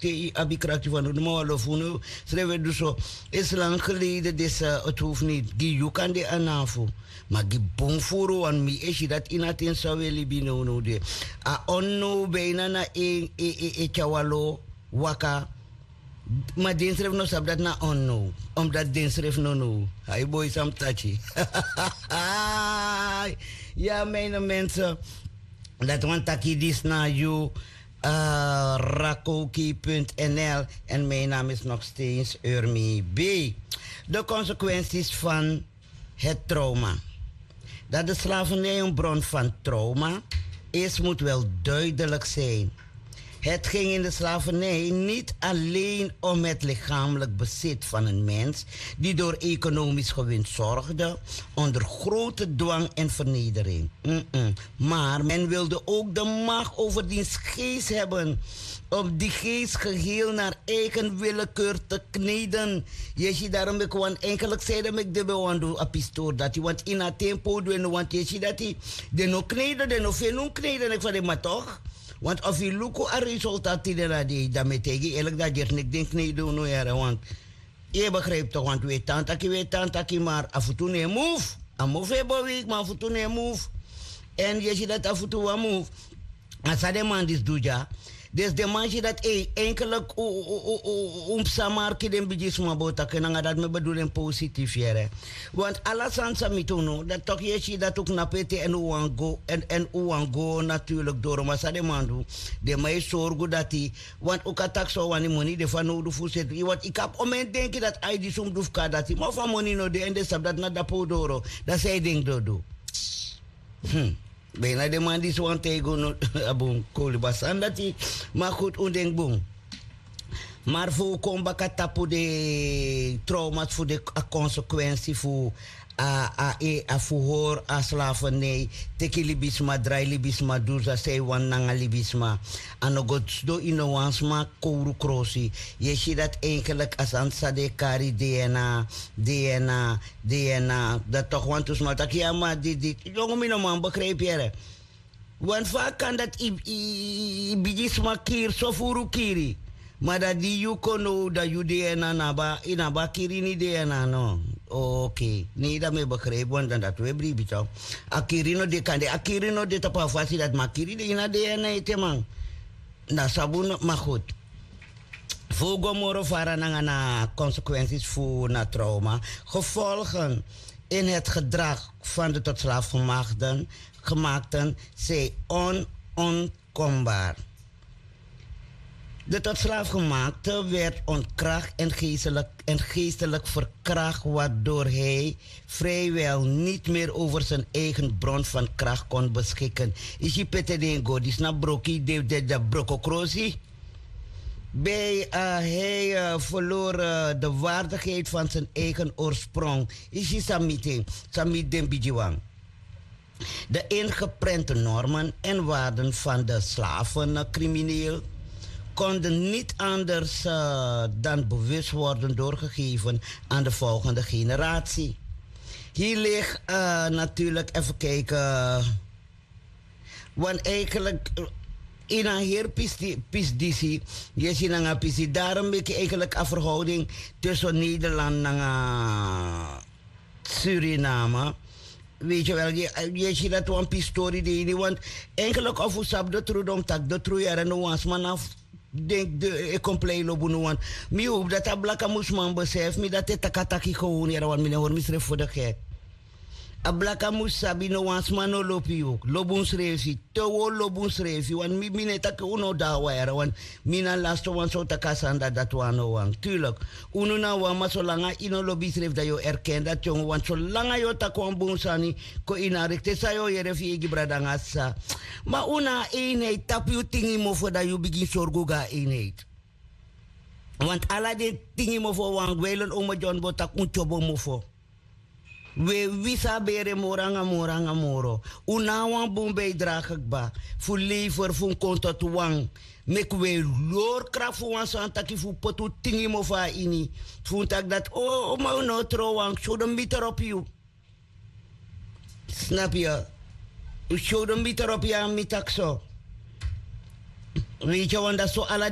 te abikrakje van de Mawalofuno. Schrijven dus zo. Is lang geleden, dus het hoeft niet. Je kan de anafo. Maar die bonforo aan mij is je dat in het in Saweli bino de. A onno bijna na e chawalo waka. Maar den schrijf no sab dat na onno. Omdat den schrijf no. Hai boy sam tachi. Ja, mijn mensen. Dat want taki dis na you. Rakoki.nl en mijn naam is nog steeds Urmi B. De consequenties van het trauma. Dat de slavernij een bron van trauma is, moet wel duidelijk zijn. Het ging in de slavernij niet alleen om het lichamelijk bezit van een mens die door economisch gewin zorgde onder grote dwang en vernedering. Maar men wilde ook de macht over diens geest hebben, om die geest geheel naar eigen willekeur te kneden. Je ziet daarom ik want eigenlijk zei dat ik de bewando apistoor dat want in het tempo doen want je ziet dat hij de no kneden de no veel kneden ik van maar toch. Want als je lukt aan resultaat die er die daarmee tegen eerlijk dat je niet denkt nee doen no ja want je begrijpt toch want weet tante maar af en toe nee move a move hebben week maar af en toe nee move en je ziet dat af en toe move als dat de man dit doet ja dus de man ziet dat enkele samar den bijisma bota kenanga dat me bedoelen positief jere want alles aan samitono dat toch je ziet dat ook napete en uango natuurlijk door maar de man doet de mij zorgen dat hij want ook attack zo wanneer money de van nodig voor zit want ik heb om en denken dat hij die som doef ka dat hij maar van money no de en de sab dat na da podoro dat zij ding do bijna de man die zo'n tegen abon kolibasan dat hij maar goed ondenkboom. Maar voor komba tapu de trauma's voor de consequentie voor voor a slavernij teki libisma drai libisma duza sei wan nanga libisma anogot do inowansma kouru krosi je ziet dat eigenlijk als ansa de kari DNA dat toch want dus maar dat ja maar dit jongen mi no man begrijp je want vaak kan dat i bijisma kier so furu kiri maar dat die you kono dat you DNA naba inaba kiri ni DNA no. Oké, nee, dat me begrijp, want dan dat we brief toch. Akirino de kan de akirino de tapa fasi dat makiri de ina de na ite man. Na sabun maar goed. Vogo moro fara na consequenties voor na trauma. Gevolgen in het gedrag van de tot slaaf gemaakten zijn onontkombaar. De tot slaafgemaakte werd ontkracht en geestelijk verkracht, waardoor hij vrijwel niet meer over zijn eigen bron van kracht kon beschikken. Is je pette dengo, die snap broki de brokokrosi. Hij verloor de waardigheid van zijn eigen oorsprong. Is je samit den bijiwang. De ingeprente normen en waarden van de slavencrimineel konden niet anders dan bewust worden doorgegeven aan de volgende generatie. Hier ligt natuurlijk, even kijken, want eigenlijk in een heer pisdisi, je ziet een pisdisi, daarom heb je eigenlijk een verhouding tussen Nederland en Suriname. Weet je wel, je ziet dat een pistori die, want eigenlijk of we sap de trudom tak de trujaren no was man af. Denk de compleet lopen want mi hoop dat a blaka moesman besef mi dat takataki gewoon hier want mi hoor misref voor de gek. A blaka moes sabi no wans man no lopi ook lobun srefi to lobun srefi want mi net tak uno da wire want mi na last one so takasanda dat one no wan tuurlijk uno na wa ma so langa ino lobby sref da yo erken dat jong want so langa yo takwan bonsani ko ina rekte sa yo yere fi gibrada ngasa ma una eenheid tap you tingi mo for da you begin sorgoga eenheid want ala de tingi mo for wan gwelen oma John botak unchobo mo for we wisa bere moranga moro. Unawan bombay dragakba. Fu lever fu kontot wang. Mek we lor kraf fu wan santaki fu potu tingi mo fa ini. Fu tak dat ma no tro wang. Show them meter op you. Snap je? Show them meter op ya mitak so. Weet je want dat zo ala